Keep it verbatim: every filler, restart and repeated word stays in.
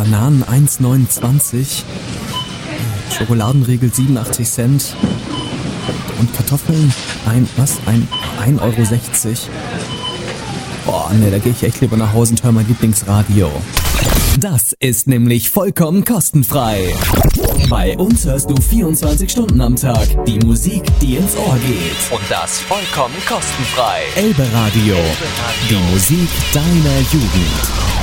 Bananen eins neunundzwanzig, Schokoladenriegel siebenundachtzig Cent und Kartoffeln ein, was? Ein, ein Euro sechzig. Boah, ne, da gehe ich echt lieber nach Hause und höre mein Lieblingsradio. Das ist nämlich vollkommen kostenfrei. Bei uns hörst du vierundzwanzig Stunden am Tag die Musik, die ins Ohr geht. Und das vollkommen kostenfrei. Elbe Radio, die Musik deiner Jugend.